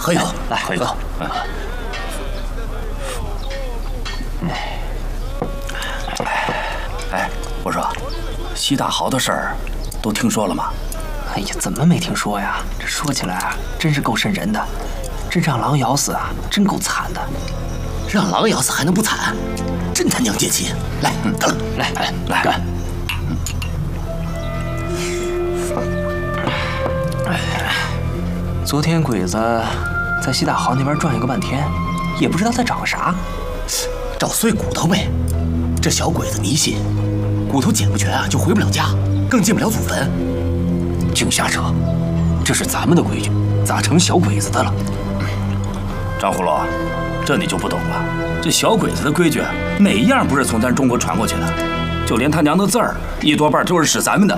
喝一口， 来喝一口。哎，我说，西大豪的事儿都听说了吗？ 哎呀，怎么没听说呀？这说起来啊，真是够瘆人的。这让狼咬死啊，真够惨的。 让狼咬死还能不惨？真他娘解气！来，来，干！ 昨天鬼子在西大豪那边转悠个半天，也不知道在找个啥。 找碎骨头呗。这小鬼子迷信，骨头捡不全啊，就回不了家，更进不了祖坟。 净瞎扯！这是咱们的规矩，咋成小鬼子的了？ 张葫芦，这你就不懂了。这小鬼子的规矩，哪一样不是从咱中国传过去的？就连他娘的字儿，一多半都是使咱们的。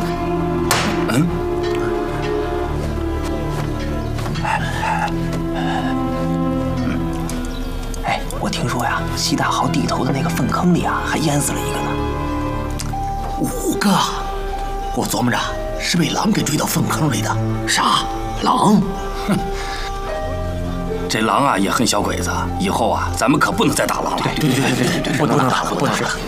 哎，我听说呀，西大豪地头的那个粪坑里啊，还淹死了一个呢。 5个，我琢磨着是被狼给追到粪坑里的。啥？狼？哼！这狼啊也恨小鬼子，以后啊咱们可不能再打狼了。对，不能打了，不能打。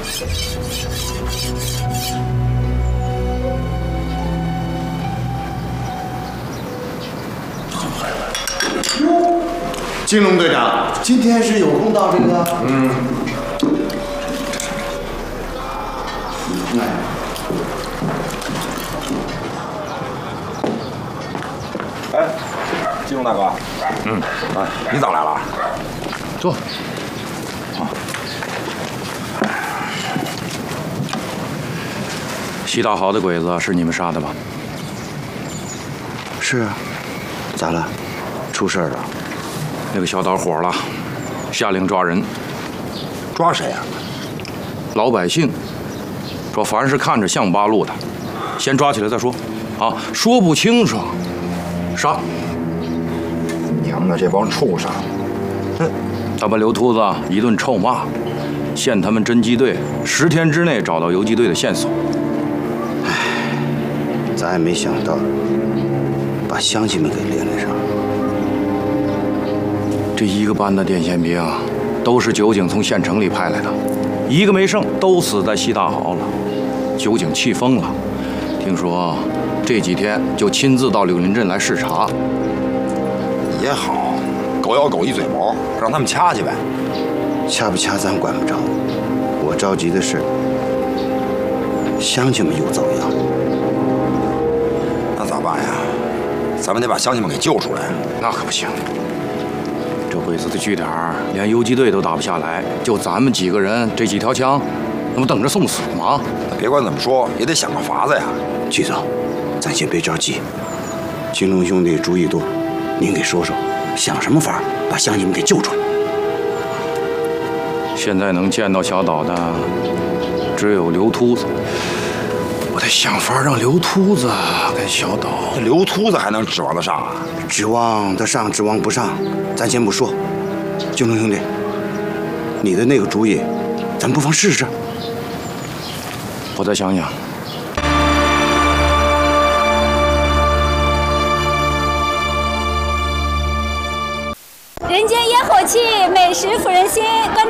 金龙队长，今天是有空到这个？ 哎，金龙大哥，你咋来了？ 坐。 西大豪的鬼子是你们杀的吧？ 是啊，咋了？出事了？ 那个小岛火了，下令抓人。 抓谁啊？ 老百姓说，凡是看着像八路的，先抓起来再说。啊，说不清楚，杀！ 娘的，这帮畜生！ 他把刘秃子一顿臭骂，限他们侦缉队10天之内找到游击队的线索。 咱也没想到把乡亲们给连累上。 这1个班的电线兵都是酒井从县城里派来的，1个没剩，都死在西大豪了。酒井气疯了，听说这几天就亲自到柳林镇来视察。 也好，狗咬狗一嘴毛，让他们掐去呗。 掐不掐咱管不着，我着急的是乡亲们又遭殃。 那咋办呀？咱们得把乡亲们给救出来。 那可不行，这鬼子的据点连游击队都打不下来，就咱们几个人这几条枪，那不等着送死吗？ 别管怎么说，也得想个法子呀。 局长，咱先别着急，金龙兄弟主意多，您给说说，想什么法把乡亲们给救出来？ 现在能见到小岛的只有刘秃子，我得想法让刘秃子跟小岛。 这刘秃子还能指望得上啊？ 指望得上，指望不上，咱先不说。金龙兄弟，你的那个主意，咱不妨试试。 我再想想。 人间烟火气，美食抚人心。关注